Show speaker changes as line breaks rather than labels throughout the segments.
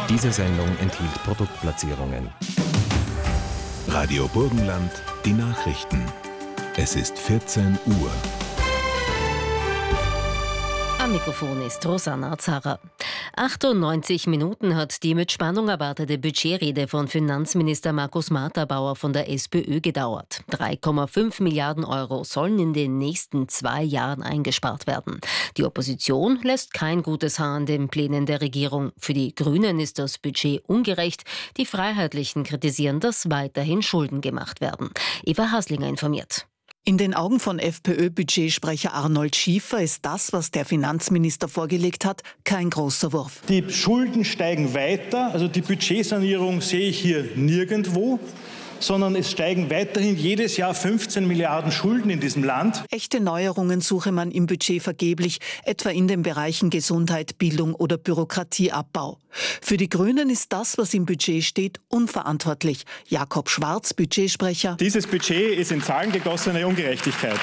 Diese Sendung enthielt Produktplatzierungen.
Radio Burgenland, die Nachrichten. Es ist 14 Uhr.
Am Mikrofon ist Rosanna Zarra. 98 Minuten hat die mit Spannung erwartete Budgetrede von Finanzminister Markus Marterbauer von der SPÖ gedauert. 3,5 Milliarden Euro sollen in den nächsten 2 Jahren eingespart werden. Die Opposition lässt kein gutes Haar an den Plänen der Regierung. Für die Grünen ist das Budget ungerecht. Die Freiheitlichen kritisieren, dass weiterhin Schulden gemacht werden. Eva Haslinger informiert.
In den Augen von FPÖ-Budgetsprecher Arnold Schiefer ist das, was der Finanzminister vorgelegt hat, kein großer Wurf.
Die Schulden steigen weiter, also die Budgetsanierung sehe ich hier nirgendwo, sondern es steigen weiterhin jedes Jahr 15 Milliarden Schulden in diesem Land.
Echte Neuerungen suche man im Budget vergeblich, etwa in den Bereichen Gesundheit, Bildung oder Bürokratieabbau. Für die Grünen ist das, was im Budget steht, unverantwortlich. Jakob Schwarz, Budgetsprecher.
Dieses Budget ist in Zahlen gegossene Ungerechtigkeit.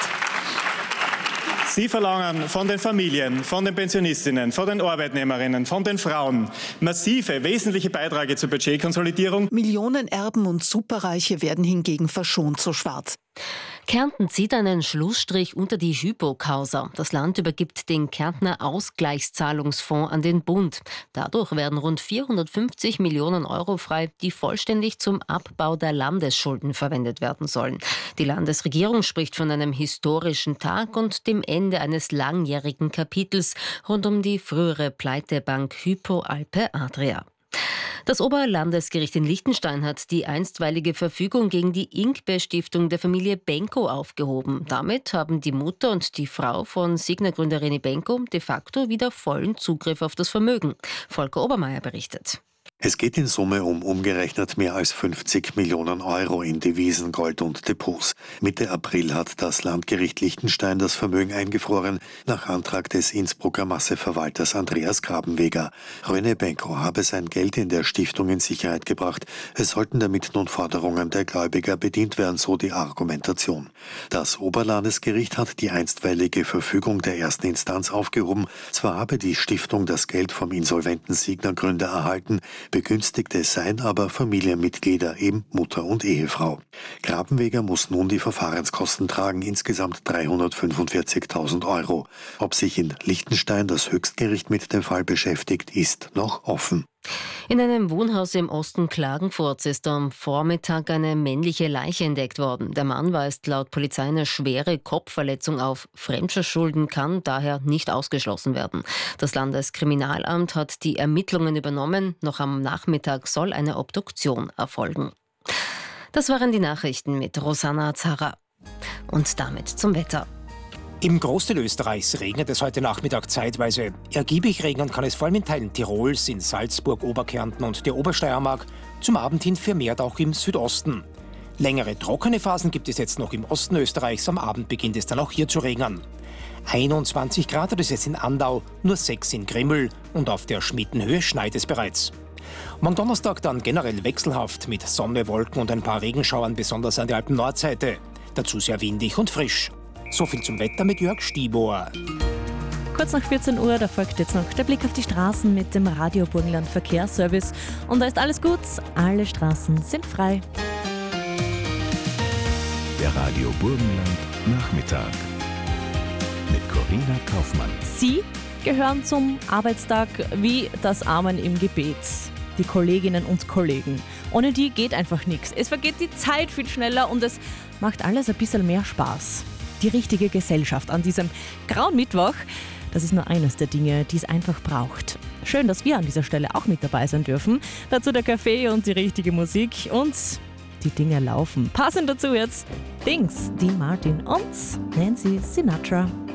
Sie verlangen von den Familien, von den Pensionistinnen, von den Arbeitnehmerinnen, von den Frauen massive, wesentliche Beiträge zur Budgetkonsolidierung.
Millionenerben und Superreiche werden hingegen verschont, so Schwarz.
Kärnten zieht einen Schlussstrich unter die Hypo-Causa. Das Land übergibt den Kärntner Ausgleichszahlungsfonds an den Bund. Dadurch werden rund 450 Millionen Euro frei, die vollständig zum Abbau der Landesschulden verwendet werden sollen. Die Landesregierung spricht von einem historischen Tag und dem Ende eines langjährigen Kapitels rund um die frühere Pleitebank Hypo Alpe Adria. Das Oberlandesgericht in Liechtenstein hat die einstweilige Verfügung gegen die Ingbe-Stiftung der Familie Benko aufgehoben. Damit haben die Mutter und die Frau von Signa-Gründer René Benko de facto wieder vollen Zugriff auf das Vermögen. Volker Obermeier berichtet.
Es geht in Summe um umgerechnet mehr als 50 Millionen Euro in Devisen, Gold und Depots. Mitte April hat das Landgericht Liechtenstein das Vermögen eingefroren, nach Antrag des Innsbrucker Masseverwalters Andreas Grabenweger. René Benko habe sein Geld in der Stiftung in Sicherheit gebracht. Es sollten damit nun Forderungen der Gläubiger bedient werden, so die Argumentation. Das Oberlandesgericht hat die einstweilige Verfügung der ersten Instanz aufgehoben. Zwar habe die Stiftung das Geld vom insolventen Signa-Gründer erhalten, Begünstigte seien aber Familienmitglieder, eben Mutter und Ehefrau. Grabenweger muss nun die Verfahrenskosten tragen, insgesamt 345.000 Euro. Ob sich in Liechtenstein das Höchstgericht mit dem Fall beschäftigt, ist noch offen.
In einem Wohnhaus im Osten Klagenfurts ist am Vormittag eine männliche Leiche entdeckt worden. Der Mann weist laut Polizei eine schwere Kopfverletzung auf. Fremdschulden kann daher nicht ausgeschlossen werden. Das Landeskriminalamt hat die Ermittlungen übernommen. Noch am Nachmittag soll eine Obduktion erfolgen. Das waren die Nachrichten mit Rosanna Zarra. Und damit zum Wetter.
Im Großteil Österreichs regnet es heute Nachmittag zeitweise. Ergiebig regnen kann es vor allem in Teilen Tirols, in Salzburg, Oberkärnten und der Obersteiermark, zum Abend hin vermehrt auch im Südosten. Längere trockene Phasen gibt es jetzt noch im Osten Österreichs, am Abend beginnt es dann auch hier zu regnen. 21 Grad hat es jetzt in Andau, nur 6 in Grimmel und auf der Schmittenhöhe schneit es bereits. Morgen Donnerstag dann generell wechselhaft mit Sonne, Wolken und ein paar Regenschauern, besonders an der Alpen-Nordseite. Dazu sehr windig und frisch. So viel zum Wetter mit Jörg Stibor.
Kurz nach 14 Uhr, da folgt jetzt noch der Blick auf die Straßen mit dem Radio Burgenland Verkehrsservice. Und da ist alles gut, alle Straßen sind frei.
Der Radio Burgenland Nachmittag mit Corinna Kaufmann.
Sie gehören zum Arbeitstag wie das Amen im Gebet. Die Kolleginnen und Kollegen. Ohne die geht einfach nichts. Es vergeht die Zeit viel schneller und es macht alles ein bisschen mehr Spaß. Die richtige Gesellschaft an diesem grauen Mittwoch, das ist nur eines der Dinge, die es einfach braucht. Schön, dass wir an dieser Stelle auch mit dabei sein dürfen. Dazu der Kaffee und die richtige Musik und die Dinge laufen. Passend dazu jetzt Dings, Dean Martin und Nancy Sinatra.